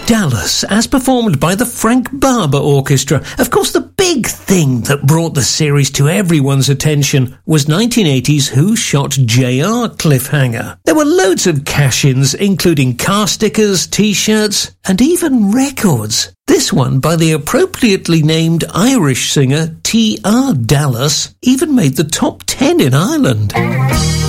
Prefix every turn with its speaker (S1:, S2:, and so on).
S1: Dallas, as performed by the Frank Barber Orchestra. Of course, the big thing that brought the series to everyone's attention was 1980's Who Shot JR cliffhanger. There were loads of cash-ins, including car stickers, t-shirts, and even records. This one, by the appropriately named Irish singer T.R. Dallas, even made the top 10 in Ireland.